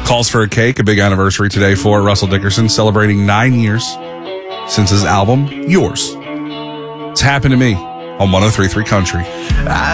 Calls for a Cake, a big anniversary today for Russell Dickerson, celebrating 9 years since his album, Yours. It's Happened to Me on 103.3 Country.